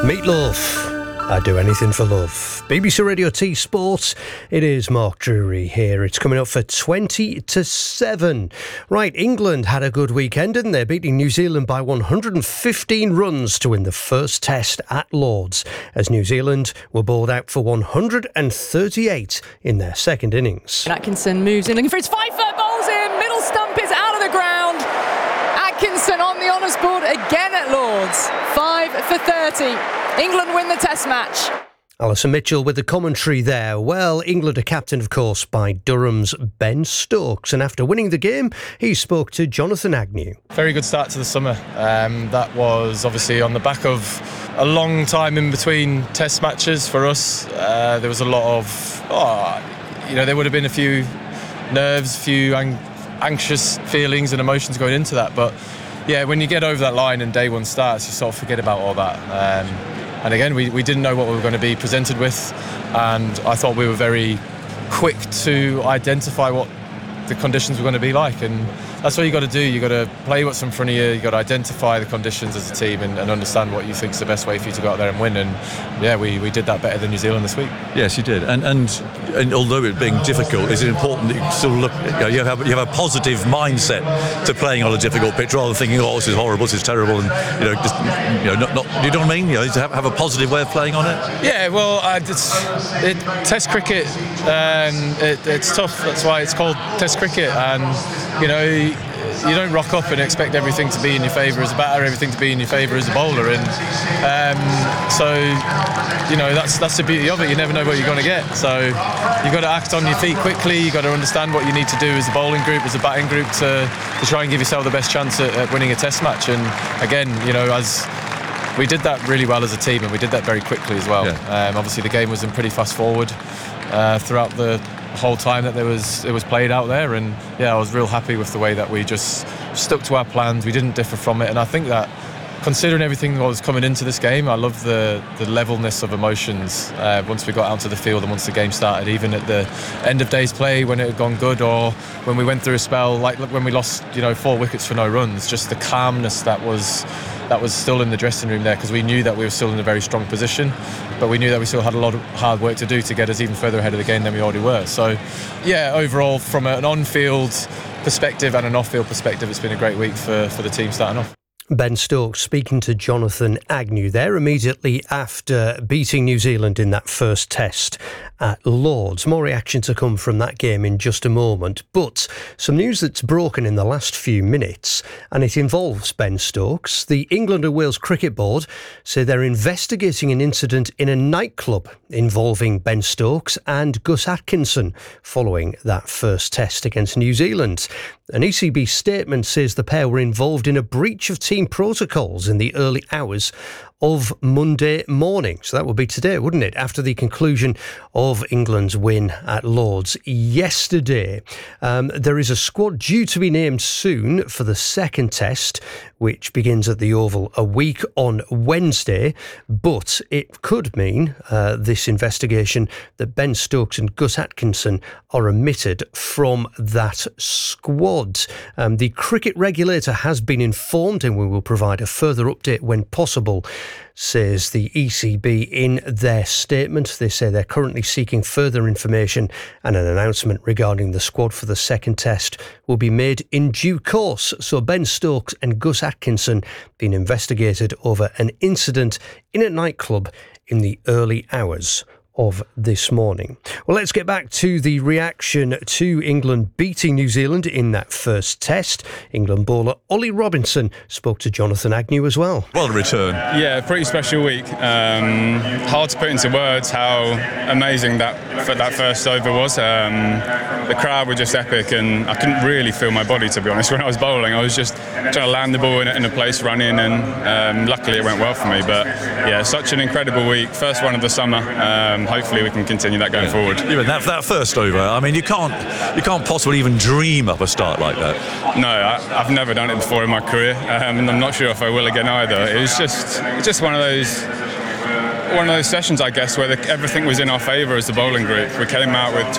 Meatloaf. I'd do anything for love. BBC Radio T Sports. It is Mark Drury here. It's coming up for 20-7. Right, England had a good weekend, didn't they? Beating New Zealand by 115 runs to win the first test at Lord's, as New Zealand were bowled out for 138 in their second innings. Atkinson moves in, looking for his 5-foot, bowls in, middle stump is out of the ground. Atkinson on the honours board again at Lord's. 5 for 30. England win the test match. Alison Mitchell with the commentary there. Well, England are captained, of course, by Durham's Ben Stokes. And after winning the game, he spoke to Jonathan Agnew. Very good start to the summer. That was obviously on the back of a long time in between test matches for us. There was a lot of, there would have been a few nerves, a few anxious feelings and emotions going into that. But yeah, when you get over that line and day one starts, you sort of forget about all that. And again, we didn't know what we were going to be presented with, and I thought we were very quick to identify what the conditions were going to be like, and that's what you got to do. You got to play what's in front of you. You got to identify the conditions as a team and understand what you think is the best way for you to go out there and win. And yeah, we did that better than New Zealand this week. Yes, you did. And although it being difficult, is it important that you still look? You have a positive mindset to playing on a difficult pitch rather than thinking, oh, this is horrible, this is terrible, and not. You know what I mean? To have a positive way of playing on it. Yeah, well, Test cricket, it's tough. That's why it's called Test cricket, and you don't rock up and expect everything to be in your favour as a batter, everything to be in your favour as a bowler, and that's the beauty of it. You never know what you're going to get, so you've got to act on your feet quickly. You've got to understand what you need to do as a bowling group, as a batting group, to try and give yourself the best chance at winning a test match. And again, as we did that really well as a team, and we did that very quickly as well. Yeah. Obviously the game was in pretty fast forward throughout the whole time that it was played out there, and yeah, I was real happy with the way that we just stuck to our plans. We didn't differ from it, and I think that considering everything that was coming into this game, I love the levelness of emotions once we got out to the field and once the game started, even at the end of day's play when it had gone good, or when we went through a spell like when we lost 4 wickets for no runs. Just the calmness that was still in the dressing room there, because we knew that we were still in a very strong position, but we knew that we still had a lot of hard work to do to get us even further ahead of the game than we already were. So yeah, overall, from an on-field perspective and an off-field perspective, it's been a great week for the team starting off. Ben Stokes speaking to Jonathan Agnew there immediately after beating New Zealand in that first test at Lord's. More reaction to come from that game in just a moment, but some news that's broken in the last few minutes, and it involves Ben Stokes. The England and Wales Cricket Board say they're investigating an incident in a nightclub involving Ben Stokes and Gus Atkinson following that first test against New Zealand. An ECB statement says the pair were involved in a breach of team protocols in the early hours of Monday morning. So that would be today, wouldn't it? After the conclusion of England's win at Lord's yesterday. There is a squad due to be named soon for the second test, which begins at the Oval a week on Wednesday. But it could mean this investigation that Ben Stokes and Gus Atkinson are omitted from that squad. The cricket regulator has been informed, and we will provide a further update when possible, says the ECB in their statement. They say they're currently seeking further information, and an announcement regarding the squad for the second test will be made in due course. So Ben Stokes and Gus Atkinson being investigated over an incident in a nightclub in the early hours of this morning. Well, let's get back to the reaction to England beating New Zealand in that first test. England bowler Ollie Robinson spoke to Jonathan Agnew as well. Well, a return. Yeah, pretty special week. Hard to put into words how amazing that first over was. The crowd were just epic, and I couldn't really feel my body, to be honest, when I was bowling. I was just trying to land the ball in a place, run in, and luckily it went well for me. But yeah, such an incredible week. First one of the summer. Hopefully we can continue that going forward. Even that first over, I mean, you can't possibly even dream up a start like that. No, I've never done it before in my career, and I'm not sure if I will again either. It was just one of those sessions, I guess, where everything was in our favour as a bowling group. We came out with